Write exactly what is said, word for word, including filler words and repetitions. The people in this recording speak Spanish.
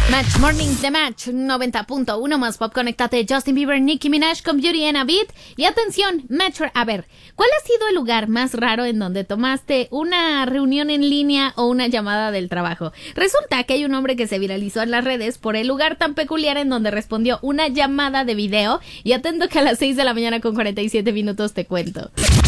Match Mornings de Match noventa punto uno más pop. Conéctate. Justin Bieber, Nicki Minaj con Beauty and a Beat. Y atención, Metro. A ver, ¿cuál ha sido el lugar más raro en donde tomaste una reunión en línea o una llamada del trabajo? Resulta que hay un hombre que se viralizó en las redes por el lugar tan peculiar en donde respondió una llamada de video. Y atento que a las seis de la mañana con cuarenta y siete minutos te cuento.